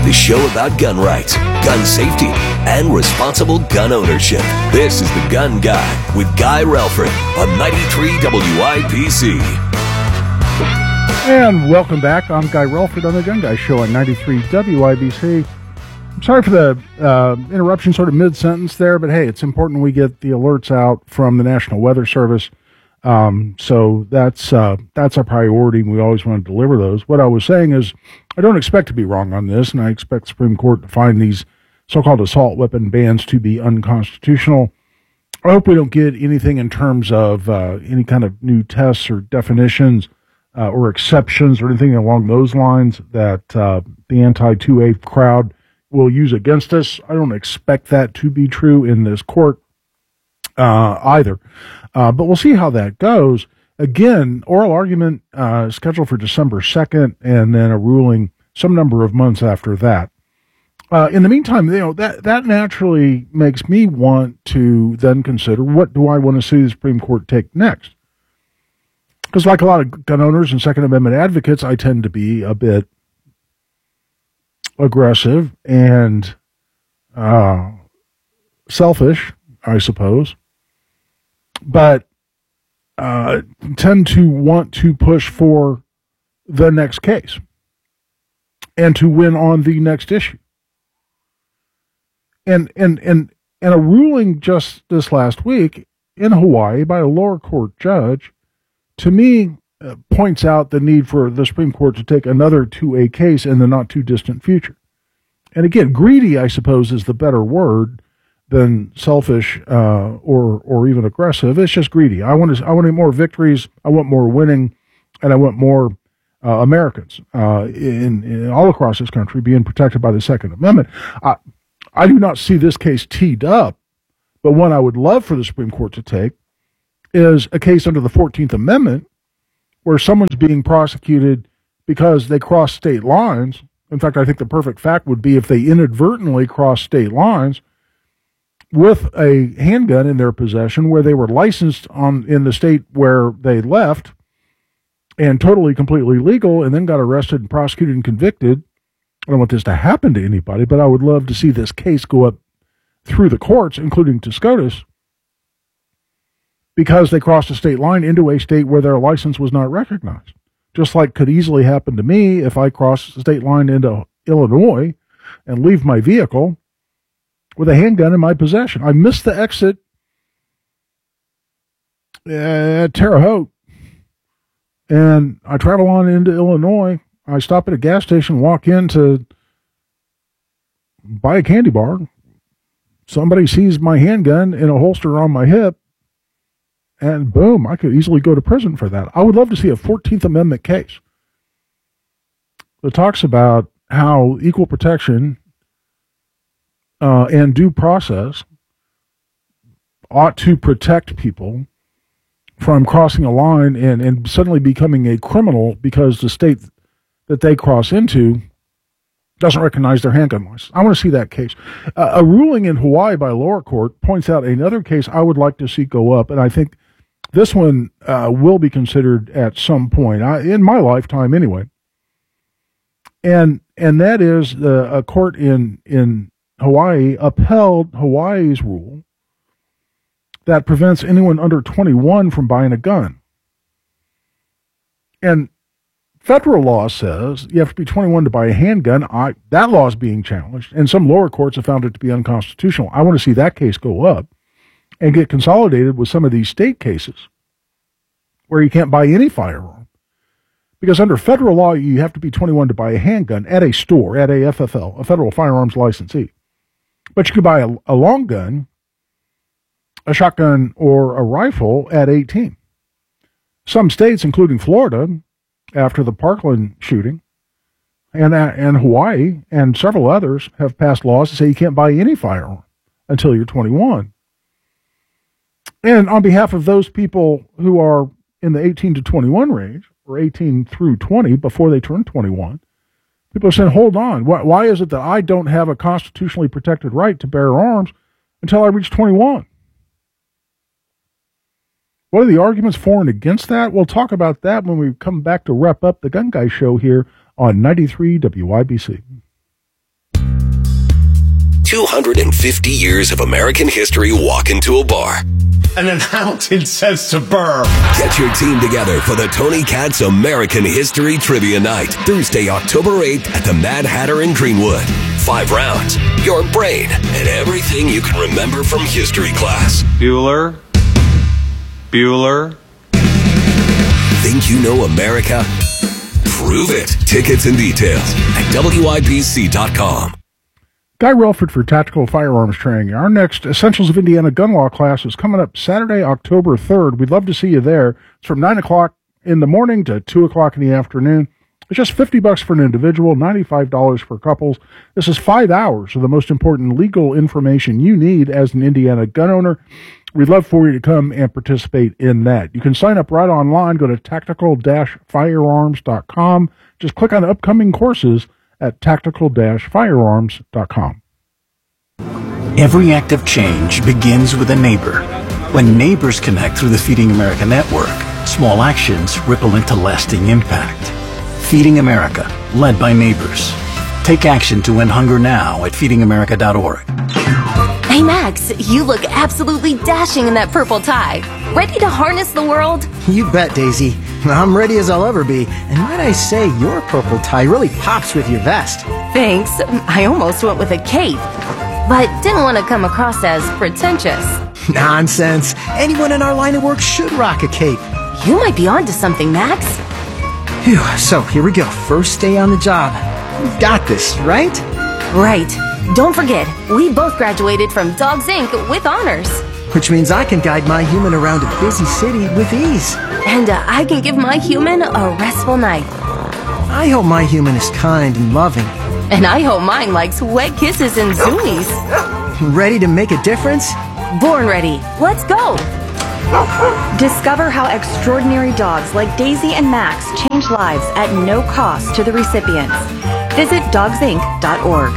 the show about gun rights, gun safety, and responsible gun ownership. This is The Gun Guy with Guy Relford on 93 WIBC. And welcome back. I'm Guy Relford on The Gun Guy Show on 93 WIBC. I'm sorry for the interruption sort of mid-sentence there, but hey, it's important we get the alerts out from the National Weather Service. So that's our priority, and we always want to deliver those. What I was saying is I don't expect to be wrong on this, and I expect the Supreme Court to find these so-called assault weapon bans to be unconstitutional. I hope we don't get anything in terms of any kind of new tests or definitions or exceptions or anything along those lines that the anti-2A crowd will use against us. I don't expect that to be true in this court either. But we'll see how that goes. Again, oral argument scheduled for December 2nd, and then a ruling some number of months after that. In the meantime, that naturally makes me want to then consider, what do I want to see the Supreme Court take next? Because like a lot of gun owners and Second Amendment advocates, I tend to be a bit aggressive and selfish, I suppose, but tend to want to push for the next case and to win on the next issue. And a ruling just this last week in Hawaii by a lower court judge, to me, points out the need for the Supreme Court to take another 2A case in the not too distant future. And again, greedy, I suppose, is the better word than selfish or even aggressive. It's just greedy. I want more victories. I want more winning, and I want more Americans in all across this country being protected by the Second Amendment. I do not see this case teed up, but one I would love for the Supreme Court to take is a case under the 14th Amendment where someone's being prosecuted because they crossed state lines. In fact, I think the perfect fact would be if they inadvertently crossed state lines with a handgun in their possession where they were licensed in the state where they left and totally, completely legal, and then got arrested and prosecuted and convicted. I don't want this to happen to anybody, but I would love to see this case go up through the courts, including to SCOTUS, because they crossed a state line into a state where their license was not recognized. Just like could easily happen to me if I cross the state line into Illinois and leave my vehicle with a handgun in my possession. I missed the exit at Terre Haute, and I travel on into Illinois. I stop at a gas station, walk in to buy a candy bar. Somebody sees my handgun in a holster on my hip, and boom, I could easily go to prison for that. I would love to see a 14th Amendment case that talks about how equal protection and due process ought to protect people from crossing a line and suddenly becoming a criminal because the state that they cross into doesn't recognize their handgun license. I want to see that case. A ruling in Hawaii by a lower court points out another case I would like to see go up, and I think this one will be considered at some point, in my lifetime anyway. And that is a court in Hawaii upheld Hawaii's rule that prevents anyone under 21 from buying a gun. And federal law says you have to be 21 to buy a handgun. That law is being challenged, and some lower courts have found it to be unconstitutional. I want to see that case go up and get consolidated with some of these state cases where you can't buy any firearm. Because under federal law, you have to be 21 to buy a handgun at a store, at a FFL, a federal firearms licensee. But you could buy a long gun, a shotgun, or a rifle at 18. Some states, including Florida, after the Parkland shooting, and Hawaii, and several others, have passed laws to say you can't buy any firearm until you're 21. And on behalf of those people who are in the 18 to 21 range, or 18 through 20 before they turn 21, people are saying, hold on, why is it that I don't have a constitutionally protected right to bear arms until I reach 21? What are the arguments for and against that? We'll talk about that when we come back to wrap up the Gun Guy Show here on 93 WIBC. 250 years of American history walk into a bar. And an Hamilton says to Burr. Get your team together for the Tony Katz American History Trivia Night, Thursday, October 8th at the Mad Hatter in Greenwood. 5 rounds, your brain, and everything you can remember from history class. Bueller. Think you know America? Prove it. Tickets and details at WIBC.com. Guy Relford for Tactical Firearms Training. Our next Essentials of Indiana Gun Law class is coming up Saturday, October 3rd. We'd love to see you there. It's from 9 o'clock in the morning to 2 o'clock in the afternoon. It's just $50 for an individual, $95 for couples. This is 5 hours of the most important legal information you need as an Indiana gun owner. We'd love for you to come and participate in that. You can sign up right online. Go to tactical-firearms.com. Just click on upcoming courses at tactical-firearms.com. Every act of change begins with a neighbor. When neighbors connect through the Feeding America network, small actions ripple into lasting impact. Feeding America, led by neighbors. Take action to end hunger now at feedingamerica.org. Hey Max, you look absolutely dashing in that purple tie. Ready to harness the world? You bet, Daisy. I'm ready as I'll ever be. And might I say, your purple tie really pops with your vest. Thanks. I almost went with a cape, but didn't want to come across as pretentious. Nonsense. Anyone in our line of work should rock a cape. You might be onto something, Max. Phew, so here we go. First day on the job. We've got this, right? Right. Don't forget, we both graduated from Dogs Inc. with honors. Which means I can guide my human around a busy city with ease. And I can give my human a restful night. I hope my human is kind and loving. And I hope mine likes wet kisses and zoomies. Ready to make a difference? Born ready. Let's go. Discover how extraordinary dogs like Daisy and Max change lives at no cost to the recipients. Visit dogsinc.org.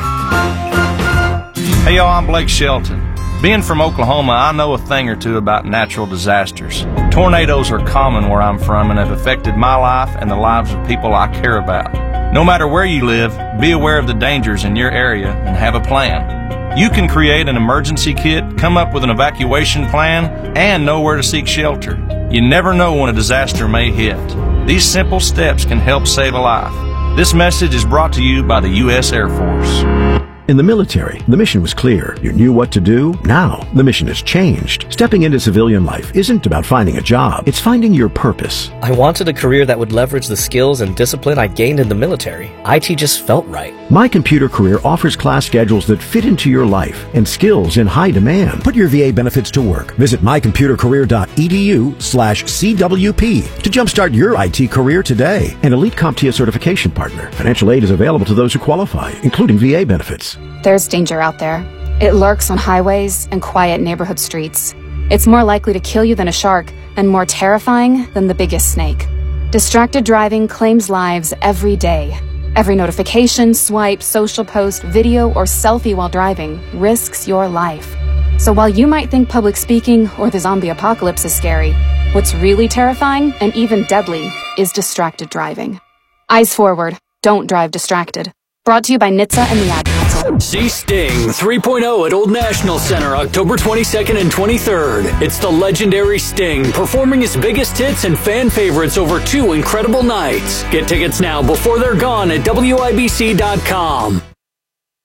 Hey y'all, I'm Blake Shelton. Being from Oklahoma, I know a thing or two about natural disasters. Tornadoes are common where I'm from and have affected my life and the lives of people I care about. No matter where you live, be aware of the dangers in your area and have a plan. You can create an emergency kit, come up with an evacuation plan, and know where to seek shelter. You never know when a disaster may hit. These simple steps can help save a life. This message is brought to you by the U.S. Air Force. In the military, the mission was clear. You knew what to do. Now, the mission has changed. Stepping into civilian life isn't about finding a job. It's finding your purpose. I wanted a career that would leverage the skills and discipline I gained in the military. IT just felt right. My Computer Career offers class schedules that fit into your life and skills in high demand. Put your VA benefits to work. Visit mycomputercareer.edu/CWP to jumpstart your IT career today. An elite CompTIA certification partner. Financial aid is available to those who qualify, including VA benefits. There's danger out there. It lurks on highways and quiet neighborhood streets. It's more likely to kill you than a shark, and more terrifying than the biggest snake. Distracted driving claims lives every day. Every notification, swipe, social post, video, or selfie while driving risks your life. So while you might think public speaking or the zombie apocalypse is scary, what's really terrifying and even deadly is distracted driving. Eyes forward. Don't drive distracted. Brought to you by NHTSA and the Ad Council. See Sting 3.0 at Old National Center October 22nd and 23rd. It's the legendary Sting performing his biggest hits and fan favorites over 2 incredible nights. Get tickets now before they're gone at WIBC.com.